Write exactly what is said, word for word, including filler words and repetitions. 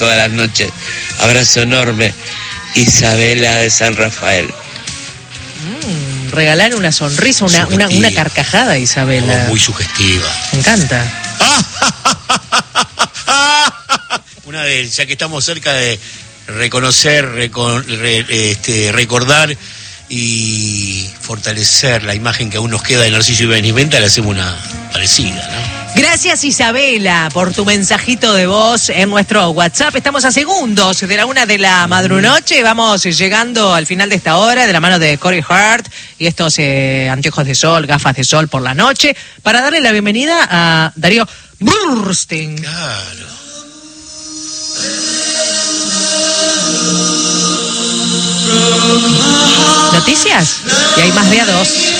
todas las noches. Abrazo enorme. Isabela de San Rafael. Mm, regalar una sonrisa, una, una, una carcajada, Isabela. Oh, muy sugestiva. Me encanta. Una vez, ya que estamos cerca de reconocer, recon, re, este, recordar y fortalecer la imagen que aún nos queda de Narciso Ibáñez Venta, le hacemos una parecida, ¿no? Gracias, Isabela, por tu mensajito de voz en nuestro WhatsApp. Estamos a segundos de la una de la madrunoche. Vamos llegando al final de esta hora de la mano de Corey Hart y estos eh, anteojos de sol, gafas de sol por la noche, para darle la bienvenida a Darío Burstein. Claro. ¿Noticias? Y hay más de a dos.